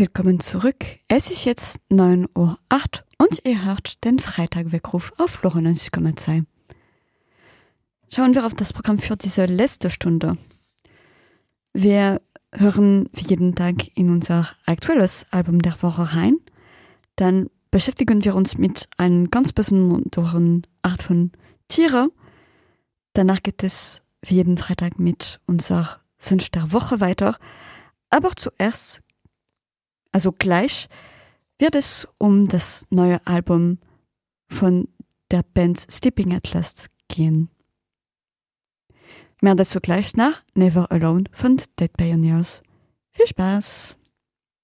Willkommen zurück. Es ist jetzt 9:08 Uhr und ihr hört den Freitagweckruf auf Flora 90,2. Schauen wir auf das Programm für diese letzte Stunde. Wir hören wie jeden Tag in unser aktuelles Album der Woche rein. Dann beschäftigen wir uns mit einer ganz besonderen Art von Tiere. Danach geht es wie jeden Freitag mit unserer Wunsch der Woche weiter. Aber zuerst, also gleich, wird es um das neue Album von der Band Sleeping Atlas gehen. Mehr dazu gleich nach Never Alone von Dead Pioneers. Viel Spaß!